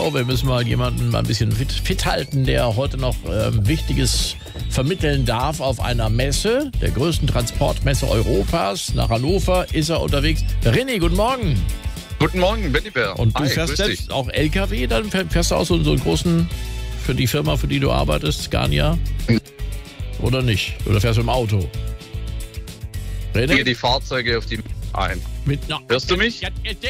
Show. Wir müssen mal jemanden mal ein bisschen fit halten, der heute noch Wichtiges vermitteln darf auf einer Messe, der größten Transportmesse Europas. Nach Hannover ist er unterwegs. René, guten Morgen. Guten Morgen, Bellibär. Und du fährst selbst auch LKW? Dann fährst du auch so einen großen, für die Firma, für die du arbeitest, Scania? Oder nicht? Oder fährst du im Auto? Ich gehe die Fahrzeuge auf die ein. Hörst du mich?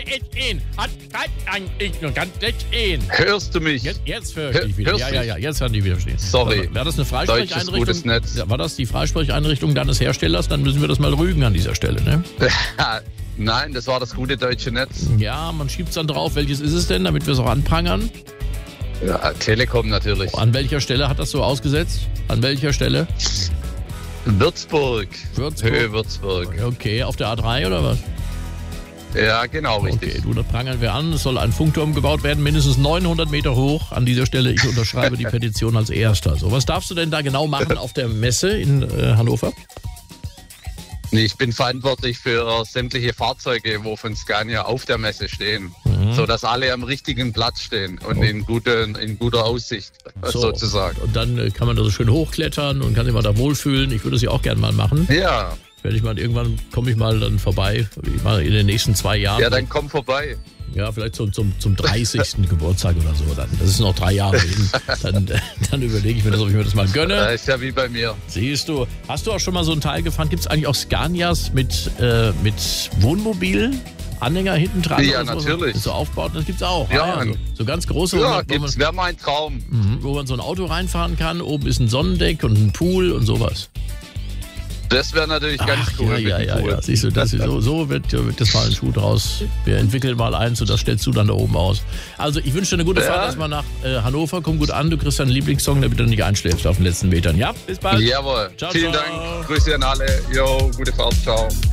Hörst du mich? Jetzt höre ich dich wieder. Ja, jetzt kann ich wieder verstehen. Sorry. War das eine Freisprecheinrichtung? Gutes Netz. Ja, war das die Freisprecheinrichtung deines Herstellers? Dann müssen wir das mal rügen an dieser Stelle, ne? Nein, das war das gute deutsche Netz. Ja, man schiebt es dann drauf. Welches ist es denn, damit wir es auch anprangern? Ja, Telekom natürlich. An welcher Stelle hat das so ausgesetzt? An welcher Stelle? Würzburg. Höhe Würzburg. Okay, auf der A3 oder was? Ja, genau, richtig. Okay, das prangern wir an. Es soll ein Funkturm gebaut werden, mindestens 900 Meter hoch. An dieser Stelle, ich unterschreibe die Petition als erster. So, was darfst du denn da genau machen auf der Messe in Hannover? Ich bin verantwortlich für sämtliche Fahrzeuge, wo von Scania auf der Messe stehen, sodass alle am richtigen Platz stehen und in guter Aussicht sozusagen. Und dann kann man da so schön hochklettern und kann sich mal da wohlfühlen. Ich würde es ja auch gerne mal machen. Ja. Irgendwann komme ich mal dann vorbei, mal in den nächsten 2 Jahren. Ja, dann komm vorbei. Ja, vielleicht zum 30. Geburtstag oder so. Das ist noch 3 Jahre hin. Dann überlege ich mir das, ob ich mir das mal gönne. Das ist ja wie bei mir. Siehst du, hast du auch schon mal so einen Teil gefahren? Gibt es eigentlich auch Scanias mit Wohnmobil-Anhänger hinten dran? Ja, natürlich. So aufbaut, das gibt's auch. Ja, so ganz große. Ja, wäre mein Traum. Wo man so ein Auto reinfahren kann. Oben ist ein Sonnendeck und ein Pool und sowas. Das wäre natürlich ganz cool. Ja. Siehst du, so wird das mal ein Schuh draus. Wir entwickeln mal eins und das stellst du dann da oben aus. Also ich wünsche dir eine gute Fahrt erstmal nach Hannover. Komm gut an, du kriegst deinen Lieblingssong, damit du nicht einschläfst auf den letzten Metern. Ja, bis bald. Jawohl. Ciao, Vielen ciao. Dank. Grüße an alle. Jo, gute Fahrt. Ciao.